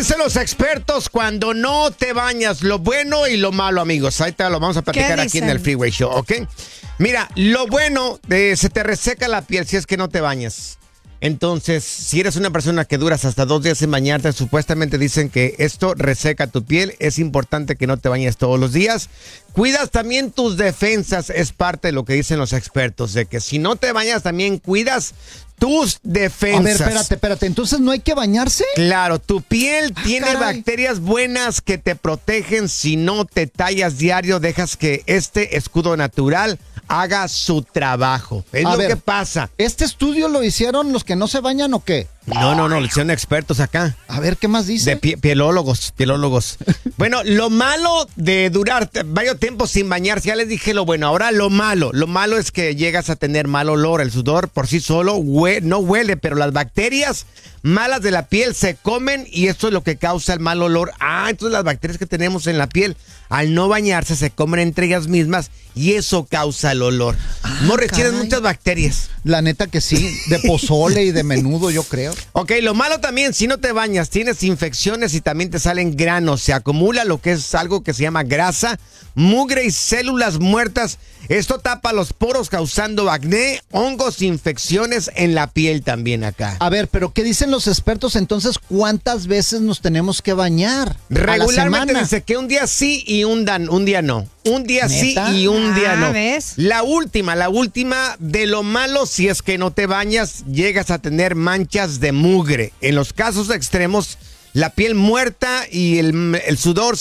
dicen los expertos cuando no te bañas? Lo bueno y lo malo, amigos. Ahí te lo vamos a platicar aquí en el Freeway Show, ¿ok? Mira, lo bueno, se te reseca la piel si es que no te bañas. Entonces, si eres una persona que duras hasta 2 días sin bañarte, supuestamente dicen que esto reseca tu piel. Es importante que no te bañes todos los días. Cuidas también tus defensas, es parte de lo que dicen los expertos, de que si no te bañas también cuidas tus defensas. A ver, espérate, ¿entonces no hay que bañarse? Claro, tu piel tiene bacterias buenas que te protegen. Si no te tallas diario, dejas que este escudo natural haga su trabajo. Es lo que pasa. ¿Este estudio lo hicieron los que no se bañan o qué? No, lo hicieron expertos acá. A ver, ¿qué más dice? De pielólogos. Bueno, lo malo de durar varios tiempos sin bañarse, ya les dije lo bueno. Ahora lo malo es que llegas a tener mal olor. El sudor por sí solo no huele, pero las bacterias malas de la piel se comen y esto es lo que causa el mal olor. Entonces las bacterias que tenemos en la piel, al no bañarse, se comen entre ellas mismas y eso causa el olor. Morris, tienes muchas bacterias. La neta que sí, de pozole y de menudo, yo creo. Ok, lo malo también, si no te bañas, tienes infecciones y también te salen granos. Se acumula lo que es algo que se llama grasa, mugre y células muertas. Esto tapa los poros causando acné, hongos, infecciones en la piel también acá. A ver, pero ¿qué dicen los expertos entonces? ¿Cuántas veces nos tenemos que bañar? Regularmente dice que un día sí y un día no. Un día sí y un día no. ¿Ves? La última de lo malo, si es que no te bañas, llegas a tener manchas de mugre. En los casos extremos, la piel muerta y el sudor